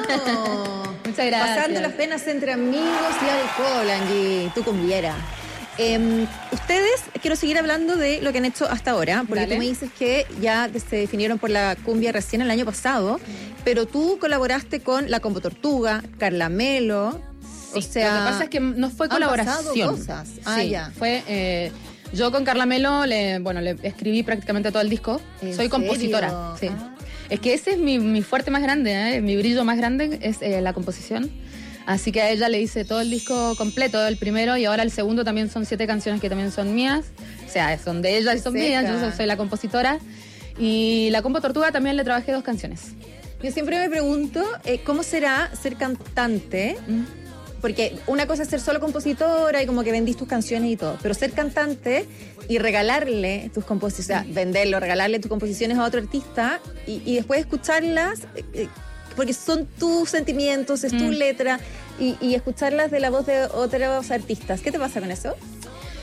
Muchas gracias. Pasando las penas entre amigos y alcohol, Angie, tú cumbiera. Ustedes, quiero seguir hablando de lo que han hecho hasta ahora, porque Dale. tú me dices que ya se definieron por la cumbia recién el año pasado, pero tú colaboraste con La Combo Tortuga, Carla Melo, o sea... Lo que pasa es que no fue han colaboración. pasado cosas. Sí, Ya. fue... yo con Carla Melo le escribí prácticamente todo el disco. ¿En Soy serio? compositora. Sí. Ah. Es que ese es mi fuerte más grande, mi brillo más grande es la composición. Así que a ella le hice todo el disco completo, el primero, y ahora el segundo también son 7 canciones que también son mías. O sea, son de ella y son mías, yo soy la compositora. Y La Combo Tortuga también le trabajé 2 canciones. Yo siempre me pregunto, ¿cómo será ser cantante? Porque una cosa es ser solo compositora y como que vendís tus canciones y todo, pero ser cantante y regalarle tus composiciones, o sea, venderlo, regalarle tus composiciones a otro artista y después escucharlas, porque son tus sentimientos, es tu letra, y escucharlas de la voz de otros artistas. ¿Qué te pasa con eso?